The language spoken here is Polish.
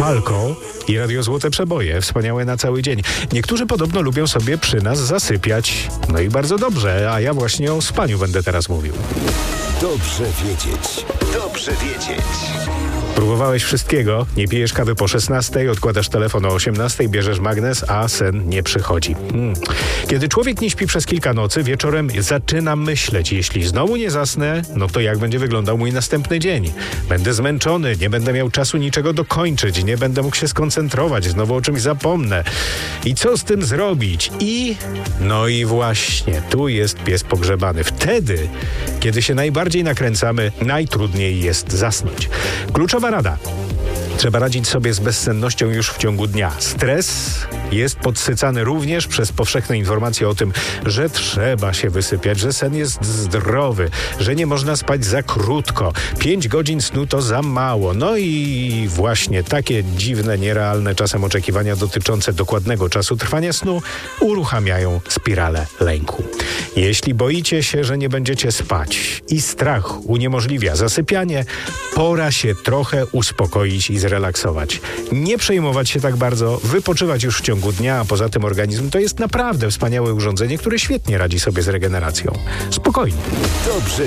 Falco i Radio Złote Przeboje, wspaniałe na cały dzień. Niektórzy podobno lubią sobie przy nas zasypiać. No i bardzo dobrze, a ja właśnie o spaniu będę teraz mówił. Dobrze wiedzieć. Dobrze wiedzieć. Próbowałeś wszystkiego, nie pijesz kawy po 16, odkładasz telefon o 18, bierzesz magnes, a sen nie przychodzi. Kiedy człowiek nie śpi przez kilka nocy, wieczorem zaczyna myśleć, jeśli znowu nie zasnę, no to jak będzie wyglądał mój następny dzień? Będę zmęczony, nie będę miał czasu niczego dokończyć, nie będę mógł się skoncentrować, znowu o czymś zapomnę. I co z tym zrobić? No i właśnie, tu jest pies pogrzebany. Wtedy, kiedy się najbardziej nakręcamy, najtrudniej jest zasnąć. Kluczowa rada. Trzeba radzić sobie z bezsennością już w ciągu dnia. Stres jest podsycany również przez powszechne informacje o tym, że trzeba się wysypiać, że sen jest zdrowy, że nie można spać za krótko. 5 godzin snu to za mało. No i właśnie takie dziwne, nierealne czasem oczekiwania dotyczące dokładnego czasu trwania snu uruchamiają spiralę lęku. Jeśli boicie się, że nie będziecie spać i strach uniemożliwia zasypianie, pora się trochę uspokoić i zrelaksować. Nie przejmować się tak bardzo, wypoczywać już w ciągu dnia, a poza tym organizm to jest naprawdę wspaniałe urządzenie, które świetnie radzi sobie z regeneracją. Spokojnie. Dobrze